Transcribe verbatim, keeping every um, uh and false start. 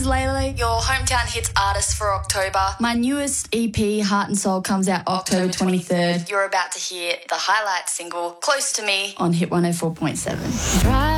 Lele. Your hometown hits artist for October. My newest E P, Heart and Soul, comes out October twenty-third You're about to hear the highlight single, Close to Me. on Hit one oh four point seven.